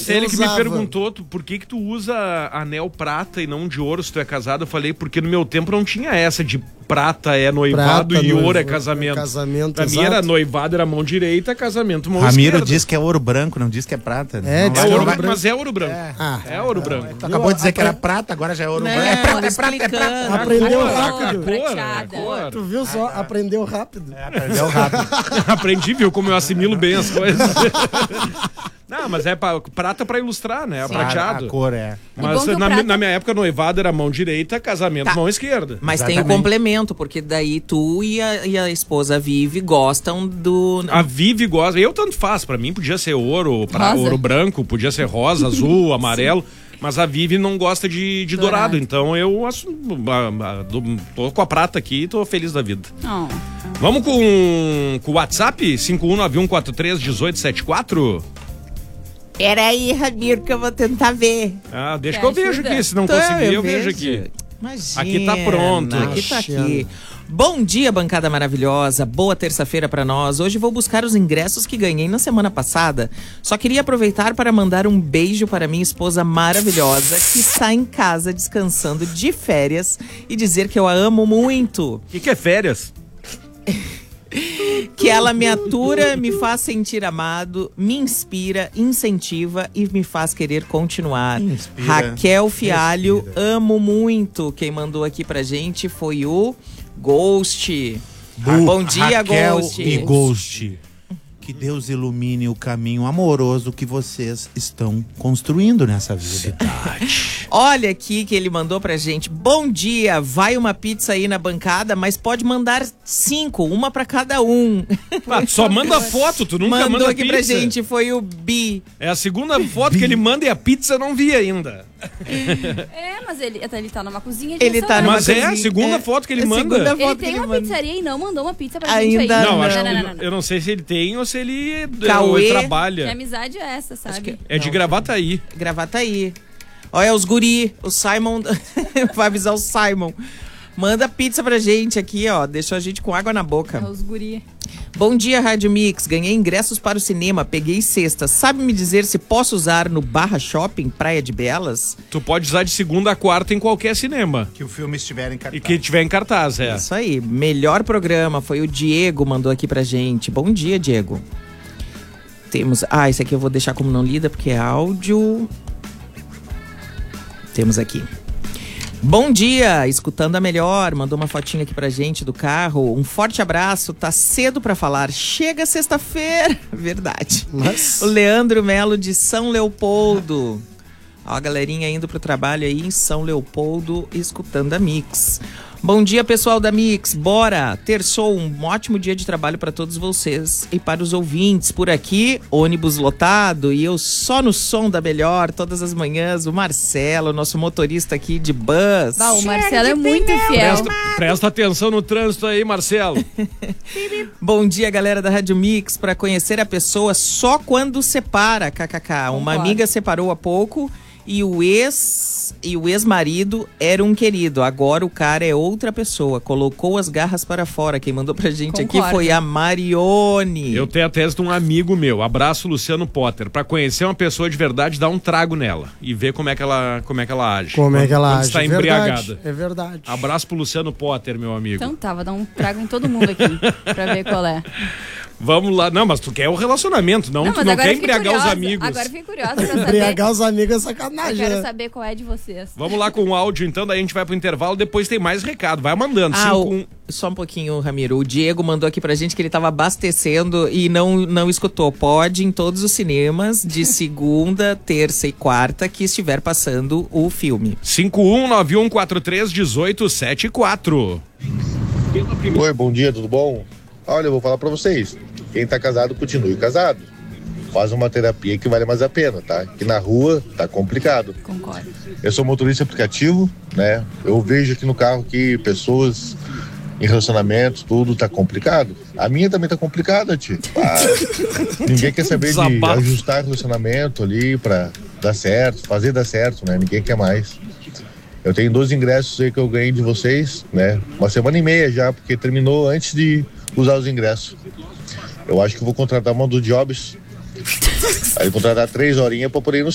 Célia que me perguntou por que tu usa anel prata e não de ouro se tu é casado. Eu falei, porque no meu tempo não tinha essa de prata é noivado e ouro é casamento. Pra mim era noivado, era mão direita, casamento mão esquerda. Ramiro diz que é ouro branco, não diz que é prata. É ouro branco, mas é ouro branco. É ouro branco. Tu acabou de dizer que era prata, agora já é ouro branco. É prata. Aprendeu rápido. Cor. Tu viu só? Aprendeu rápido. Aprendeu rápido. Aprendi, viu como eu assimilo bem as coisas. Não, mas é prata pra ilustrar, né? É prateado. A cor é. Mas na minha época, noivado era mão direita, casamento mão esquerda. Mas tem o complemento, porque daí tu e a esposa Vivi gostam do... A Vivi gosta. Eu tanto faz. Pra mim podia ser ouro branco, podia ser rosa, azul, amarelo. Mas a Vivi não gosta de dourado. Então eu tô com a prata aqui e tô feliz da vida. Oh. Vamos com o WhatsApp? 5191431874? Peraí, Ramiro, que eu vou tentar ver. Deixa que eu vejo aqui. Se não conseguir, eu vejo aqui. Imagina, aqui tá pronto. Aqui tá aqui. Bom dia, bancada maravilhosa. Boa terça-feira pra nós. Hoje vou buscar os ingressos que ganhei na semana passada. Só queria aproveitar para mandar um beijo para minha esposa maravilhosa, que está em casa descansando de férias, e dizer que eu a amo muito. O que é férias? Que ela me atura, me faz sentir amado, me inspira, incentiva e me faz querer continuar. Raquel Fialho, amo muito. Quem mandou aqui pra gente foi o Ghost. Bom dia, Raquel Ghost. E Ghost. Que Deus ilumine o caminho amoroso que vocês estão construindo nessa vida. Olha aqui que ele mandou pra gente. Bom dia, vai uma pizza aí na bancada, mas pode mandar 5, uma pra cada um. Só manda foto, tu nunca manda Mandou aqui pizza. pra gente, foi o Bi. É a segunda foto que ele manda e a pizza eu não vi ainda. Mas ele tá numa cozinha. Ele tá numa Mas a segunda foto que ele manda. Ele tem uma pizzaria e não mandou uma pizza pra gente Ainda aí. Não, acho que eu não sei se ele tem ou se ele trabalha. Que amizade é essa, sabe? É de Gravataí. Gravataí. Olha os guri, o Simon, vai avisar o Simon. Manda pizza pra gente aqui, ó, deixou a gente com água na boca. Os guri. Bom dia, Rádio Mix, ganhei ingressos para o cinema, peguei sexta. Sabe me dizer se posso usar no Barra Shopping, Praia de Belas? Tu pode usar de segunda a quarta em qualquer cinema. Que o filme estiver em cartaz. E que tiver em cartaz, é. Isso aí, melhor programa, foi o Diego, mandou aqui pra gente. Bom dia, Diego. Temos, esse aqui eu vou deixar como não lida, porque é áudio. Temos aqui. Bom dia, escutando a melhor, mandou uma fotinha aqui pra gente do carro. Um forte abraço, tá cedo pra falar. Chega sexta-feira. Verdade. Mas... O Leandro Melo de São Leopoldo. Ó, a galerinha indo pro trabalho aí em São Leopoldo, escutando a Mix. Bom dia, pessoal da Mix. Bora! Terçou, um ótimo dia de trabalho para todos vocês e para os ouvintes. Por aqui, ônibus lotado e eu só no som da melhor todas as manhãs. O Marcelo, nosso motorista aqui de bus. O Marcelo é muito fiel. Presta atenção no trânsito aí, Marcelo. Bom dia, galera da Rádio Mix. Para conhecer a pessoa só quando separa, kkk. Uma amiga separou há pouco e o ex-marido era um querido. Agora o cara é outra pessoa. Colocou as garras para fora. Quem mandou pra gente aqui foi a Marione. Eu tenho a tese de um amigo meu. Abraço, Luciano Potter. Pra conhecer uma pessoa de verdade, dá um trago nela e ver como é que ela age. Como é que ela age. Está embriagada. É verdade. Abraço pro Luciano Potter, meu amigo. Então tá, vou dar um trago em todo mundo aqui pra ver qual é. Vamos lá. Não, mas tu quer o relacionamento, tu não quer embriagar os amigos. Agora fiquei curiosa pra saber. Embriagar os amigos é sacanagem. Eu quero saber qual é de vocês. Vamos lá com o áudio, então, daí a gente vai pro intervalo, depois tem mais recado. Vai mandando. Só um pouquinho, Ramiro. O Diego mandou aqui pra gente que ele tava abastecendo e não escutou. Pode em todos os cinemas de segunda, terça e quarta que estiver passando o filme. 5191431874. Oi, bom dia, tudo bom? Olha, eu vou falar pra vocês. Quem tá casado, continue casado. Faz uma terapia que vale mais a pena, tá? Que na rua tá complicado. Concordo. Eu sou motorista aplicativo, né? Eu vejo aqui no carro que pessoas em relacionamentos, tudo tá complicado. A minha também tá complicada, tio. Ninguém quer saber de ajustar relacionamento ali pra dar certo, fazer dar certo, né? Ninguém quer mais. Eu tenho 2 ingressos aí que eu ganhei de vocês, né? 1 semana e meia já, porque terminou antes de usar os ingressos. Eu acho que vou contratar uma do Jobs. Aí contratar 3 horinhas pra poder ir no